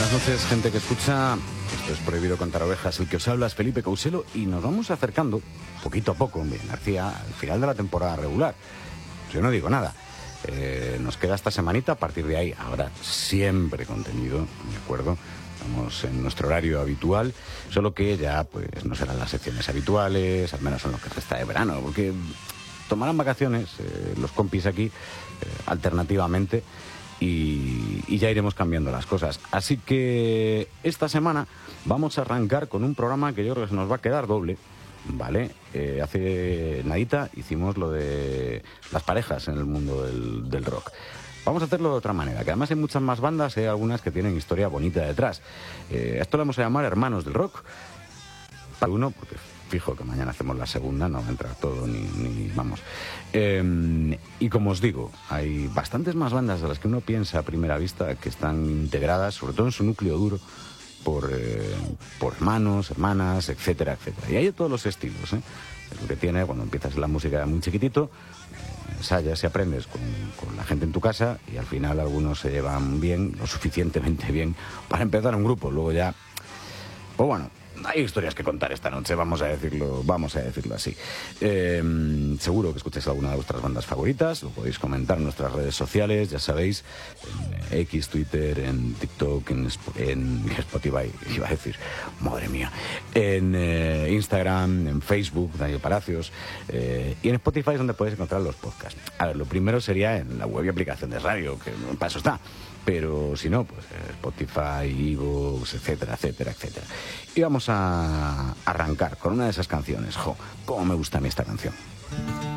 Buenas noches, gente que escucha. Esto es Prohibido Contar Ovejas. El que os habla es Felipe Couselo y nos vamos acercando, poquito a poco, en García, al final de la temporada regular. Yo no digo nada. Nos queda esta semanita, a partir de ahí habrá siempre contenido, ¿de acuerdo? Estamos en nuestro horario habitual, solo que ya pues no serán las secciones habituales, al menos en lo que resta de verano, porque tomarán vacaciones los compis aquí, alternativamente, y ya iremos cambiando las cosas. Así que esta semana vamos a arrancar con un programa que yo creo que se nos va a quedar doble, ¿vale? Hace nadita hicimos lo de las parejas en el mundo del rock. Vamos a hacerlo de otra manera, que además hay muchas más bandas, hay algunas que tienen historia bonita detrás. Esto lo vamos a llamar Hermanos del Rock. Para uno, porque fijo que mañana hacemos la segunda, no va a entrar todo ni vamos. Y como os digo, hay bastantes más bandas de las que uno piensa a primera vista que están integradas, sobre todo en su núcleo duro, por hermanos, hermanas, etcétera, etcétera. Y hay de todos los estilos, ¿eh? Es lo que tiene cuando empiezas la música muy chiquitito, ensayas y aprendes con la gente en tu casa y al final algunos se llevan bien, lo suficientemente bien para empezar un grupo. Luego ya, pues bueno, hay historias que contar esta noche, vamos a decirlo así. Seguro que escucháis alguna de vuestras bandas favoritas, lo podéis comentar en nuestras redes sociales, ya sabéis, en X, Twitter, en TikTok, en Spotify, iba a decir, madre mía, en Instagram, en Facebook, Daniel Palacios, y en Spotify es donde podéis encontrar los podcasts. A ver, lo primero sería en la web y aplicación de radio, que para eso está. Pero si no, pues Spotify, iVoox, etcétera, etcétera, etcétera. Y vamos a arrancar con una de esas canciones. ¡Jo! ¡Cómo me gusta a mí esta canción!